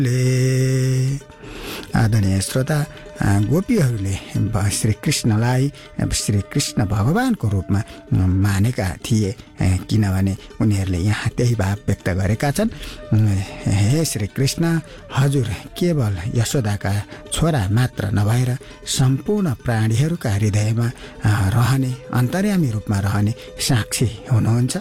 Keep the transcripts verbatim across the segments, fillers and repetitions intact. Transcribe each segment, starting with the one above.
आदरणीय श्रोता, गोपीहरूले श्री कृष्णलाई श्री कृष्ण भगवानको रूपमा मानेका थिए, किनभने उनीहरूले यहाँ त्यही भाव व्यक्त गरेका छन्। हे श्री कृष्ण, हजुर केवल यशोदाका छोरा मात्र नभएर सम्पूर्ण प्राणीहरूका हृदयमा रहने, अन्तर्यामी रूपमा रहने साक्षी हुनुहुन्छ।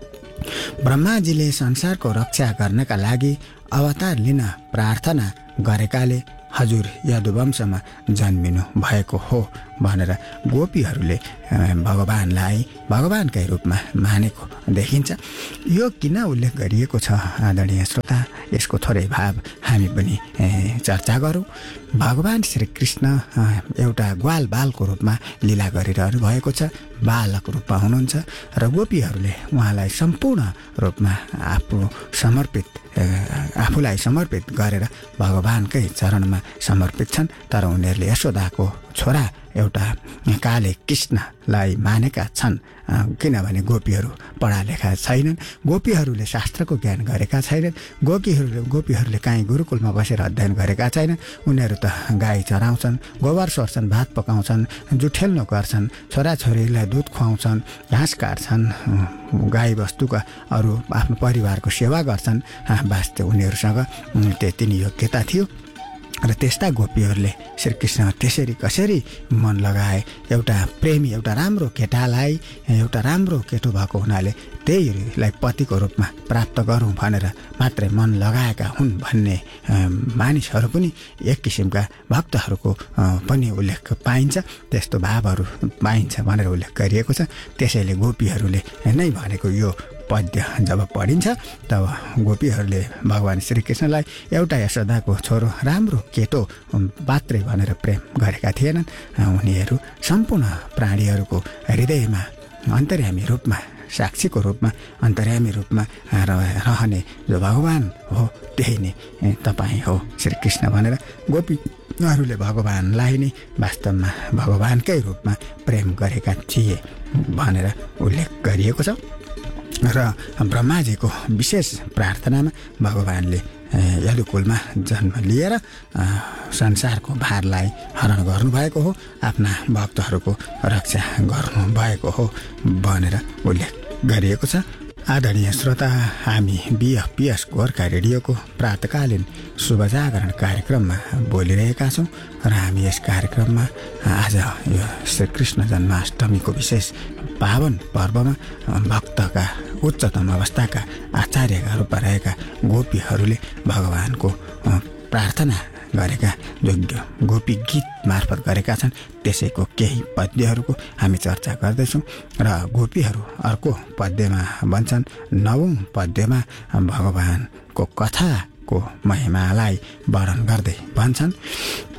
ब्रह्माजीले संसारको रक्षा गर्नका लागि अवतार लिन प्रार्थना गरेकाले हजुर यदुवंशमा जन्मिनु भएको हो भनेर गोपीहरूले भगवानलाई भगवानकै रूपमा मानेको देखिन्छ। यो किन उल्लेख गरिएको छ आदरणीय श्रोता, यसको थोरै भाव हामी पनि चर्चा गरौँ। भगवान श्री कृष्ण एउटा ग्वाल बालको रूपमा लीला गरिरहनु भएको छ, बालक रूपमा हुनुहुन्छ र गोपीहरूले उहाँलाई सम्पूर्ण रूपमा आफू समर्पित आफूलाई समर्पित गरेर भगवानकै चरणमा समर्पित छन्। तर उनीहरूले यशोदाको छोरा एउटा काले कृष्णलाई मानेका छन्, किनभने गोपीहरू पढालेखा छैनन्, गोपीहरूले शास्त्रको ज्ञान गरेका छैनन्, गोपीहरूले गोपीहरूले काहीँ गुरुकुलमा बसेर अध्ययन गरेका छैनन्। उनीहरू त गाई चराउँछन्, गोबर सोर्छन्, भात पकाउँछन्, जुठेल्नो गर्छन्, छोराछोरीलाई दुध खुवाउँछन्, घाँस काट्छन्, गाई वस्तुका अरू आफ्नो परिवारको सेवा गर्छन्। वास्तव उनीहरूसँग त्यति नै योग्यता थियो र त्यस्ता गोपीहरूले श्रीकृष्ण त्यसरी कसरी मन लगाए, एउटा प्रेमी एउटा राम्रो केटालाई एउटा राम्रो केटो भएको हुनाले त्यहीलाई पतिको रूपमा प्राप्त गरौँ भनेर मात्रै मन लगाएका हुन् भन्ने मानिसहरू पनि एक किसिमका भक्तहरूको पनि उल्लेख पाइन्छ, त्यस्तो भावहरू पाइन्छ भनेर उल्लेख गरिएको छ। त्यसैले गोपीहरूले नै भनेको यो पद्य जब पढिन्छ तब गोपीहरूले भगवान श्रीकृष्णलाई एउटा यशोदाको छोरो राम्रो केटो पात्रै भनेर प्रेम गरेका थिएनन्। उनीहरू सम्पूर्ण प्राणीहरूको हृदयमा अन्तर्यामी रूपमा, साक्षीको रूपमा, अन्तर्यामी रूपमा रहने जो भगवान हो त्यही नै तपाईँ हो श्रीकृष्ण भनेर गोपीहरूले भगवानलाई नै वास्तवमा भगवानकै रूपमा प्रेम गरेका थिए भनेर उल्लेख गरिएको छ। र ब्रह्माजीको विशेष प्रार्थनामा भगवानले यदुकुलमा जन्म लिएर संसारको भारलाई हरण गर्नुभएको हो, आफ्ना भक्तहरूको रक्षा गर्नुभएको हो भनेर उल्लेख गरिएको छ। आदरणीय श्रोता, हामी बिएफपिएस गोर्खा रेडियोको प्रातकालीन शुभजागरण कार्यक्रममा बोलिरहेका छौँ र हामी यस कार्यक्रममा आज यो श्रीकृष्ण जन्माष्टमीको विशेष पावन पर्वमा भक्तका उच्चतम अवस्थाका आचार्यका रूपमा रहेका गोपीहरूले भगवानको प्रार्थना गरेका जो गोपी गीत मार्फत गरेका छन् त्यसैको केही पद्यहरूको हामी चर्चा गर्दैछौँ। र गोपीहरू अर्को पद्यमा भन्छन्, नवौँ पद्यमा भगवानको कथाको महिमालाई वर्णन गर्दै भन्छन्,